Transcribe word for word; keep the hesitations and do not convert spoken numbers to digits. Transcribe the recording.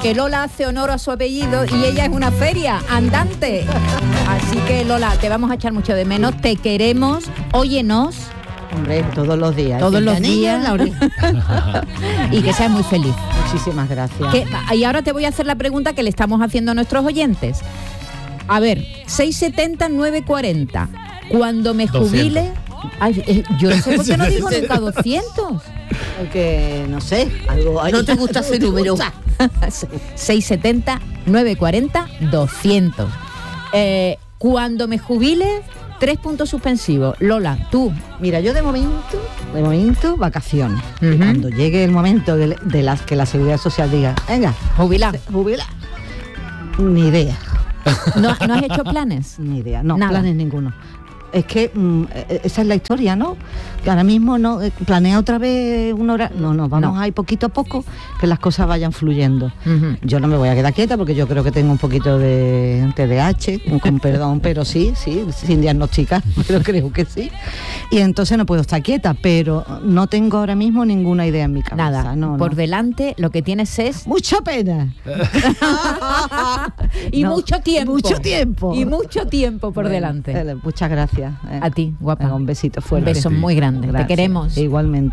porque Lola hace honor a su apellido y ella es una feria andante. Así que Lola, te vamos a echar mucho de menos, te queremos, óyenos. Hombre, todos los días. Todos los días. Laura. Y que seas muy feliz. Muchísimas gracias. Que, y ahora te voy a hacer la pregunta que le estamos haciendo a nuestros oyentes. A ver, seiscientos setenta, novecientos cuarenta. Cuando me jubile... Ay, eh, yo no sé por qué no digo nunca doscientos. Porque, no sé, algo... No te gusta ese número. seiscientos setenta, novecientos cuarenta, doscientos. Eh, cuando me jubile... Tres puntos suspensivos. Lola, tú. Mira, yo de momento, de momento, vacaciones. Uh-huh. Y cuando llegue el momento de, de las que la Seguridad Social diga, venga, jubilar, jubilar, ni idea. ¿No, ¿No has hecho planes? Ni idea, no, Nada. Planes ninguno. Es que mmm, esa es la historia, ¿no? Que ahora mismo no eh, planea otra vez una hora. No, no, vamos No. a ir poquito a poco, que las cosas vayan fluyendo. Uh-huh. Yo no me voy a quedar quieta porque yo creo que tengo un poquito de T D A H, con perdón, pero sí, sí, sin diagnosticar, pero creo que sí. Y entonces no puedo estar quieta, pero no tengo ahora mismo ninguna idea en mi cabeza. Nada, no, por no. delante lo que tienes es... Mucha pena. y No, mucho tiempo. Mucho tiempo. Y mucho tiempo por Bueno, delante. eh, muchas gracias. eh. A ti, guapa. Eh, un besito fuerte. Un beso muy grande. Gracias. Te queremos. Igualmente.